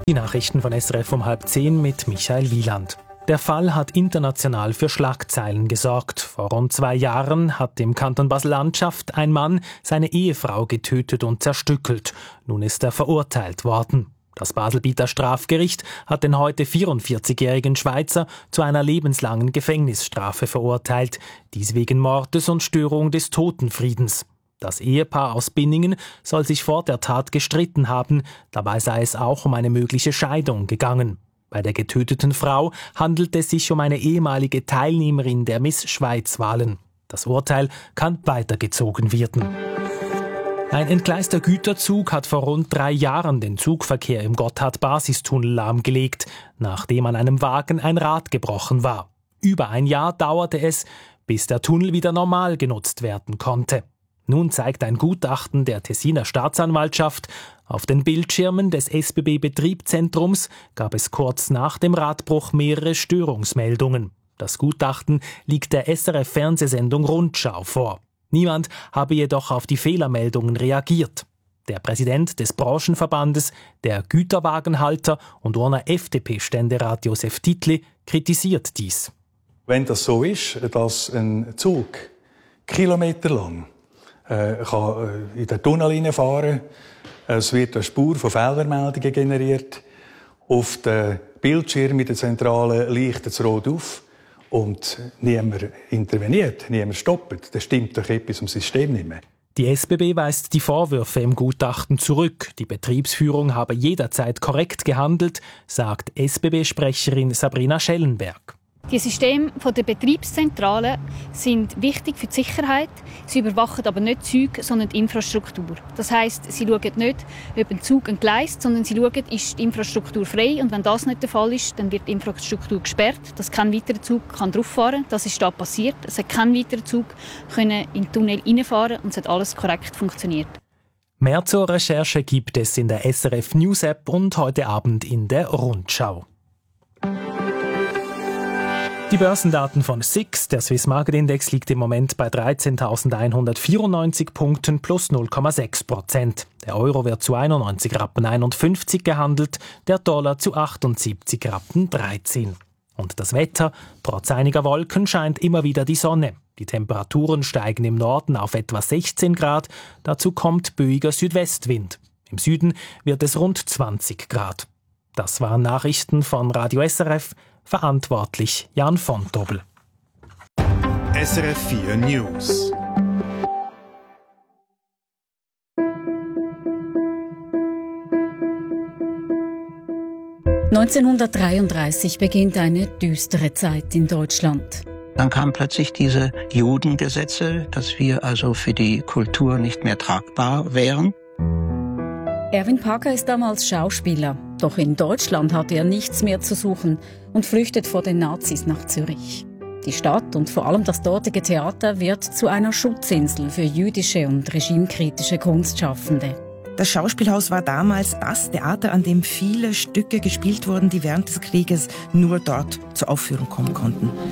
Die Nachrichten von SRF um 9:30 mit Michael Wieland. Der Fall hat international für Schlagzeilen gesorgt. Vor rund 2 Jahren hat im Kanton Basel-Landschaft ein Mann seine Ehefrau getötet und zerstückelt. Nun ist er verurteilt worden. Das Baselbieter Strafgericht hat den heute 44-jährigen Schweizer zu einer lebenslangen Gefängnisstrafe verurteilt. Dies wegen Mordes und Störung des Totenfriedens. Das Ehepaar aus Binningen soll sich vor der Tat gestritten haben. Dabei sei es auch um eine mögliche Scheidung gegangen. Bei der getöteten Frau handelt es sich um eine ehemalige Teilnehmerin der Miss Schweiz-Wahlen. Das Urteil kann weitergezogen werden. Ein entgleister Güterzug hat vor rund 3 Jahren den Zugverkehr im Gotthard-Basistunnel lahmgelegt, nachdem an einem Wagen ein Rad gebrochen war. Über ein Jahr dauerte es, bis der Tunnel wieder normal genutzt werden konnte. Nun zeigt ein Gutachten der Tessiner Staatsanwaltschaft, auf den Bildschirmen des SBB-Betriebszentrums gab es kurz nach dem Radbruch mehrere Störungsmeldungen. Das Gutachten liegt der SRF-Fernsehsendung Rundschau vor. Niemand habe jedoch auf die Fehlermeldungen reagiert. Der Präsident des Branchenverbandes, der Güterwagenhalter und Urner FDP-Ständerat Josef Titli kritisiert dies. Wenn das so ist, dass ein Zug kilometerlang kann in den Tunnel hineinfahren. Es wird eine Spur von Fehlermeldungen generiert. Auf den Bildschirmen in der Zentrale leuchtet es rot auf und niemand interveniert, niemand stoppt. Das stimmt doch etwas im System nicht mehr. Die SBB weist die Vorwürfe im Gutachten zurück. Die Betriebsführung habe jederzeit korrekt gehandelt, sagt SBB-Sprecherin Sabrina Schellenberg. Die Systeme der Betriebszentrale sind wichtig für die Sicherheit. Sie überwachen aber nicht die Züge, sondern die Infrastruktur. Das heisst, sie schauen nicht, ob ein Zug entgleist, sondern sie schauen, ist die Infrastruktur frei. Und wenn das nicht der Fall ist, dann wird die Infrastruktur gesperrt, dass kein weiterer Zug drauf fahren kann. Das ist da passiert. Es hat kein weiterer Zug in den Tunnel reinfahren und es hat alles korrekt funktioniert. Mehr zur Recherche gibt es in der SRF News App und heute Abend in der Rundschau. Die Börsendaten von SIX, der Swiss Market Index, liegt im Moment bei 13.194 Punkten plus 0,6%. Der Euro wird zu 91,51 Rappen gehandelt, der Dollar zu 78,13 Rappen. Und das Wetter, trotz einiger Wolken scheint immer wieder die Sonne. Die Temperaturen steigen im Norden auf etwa 16 Grad, dazu kommt böiger Südwestwind. Im Süden wird es rund 20 Grad. Das waren Nachrichten von Radio SRF. Verantwortlich Jan von Dobbel. SRF 4 News. (1933) beginnt eine düstere Zeit in Deutschland. Dann kamen plötzlich diese Judengesetze, dass wir also für die Kultur nicht mehr tragbar wären. Erwin Packer ist damals Schauspieler. Doch in Deutschland hat er nichts mehr zu suchen und flüchtet vor den Nazis nach Zürich. Die Stadt und vor allem das dortige Theater wird zu einer Schutzinsel für jüdische und regimekritische Kunstschaffende. Das Schauspielhaus war damals das Theater, an dem viele Stücke gespielt wurden, die während des Krieges nur dort zur Aufführung kommen konnten.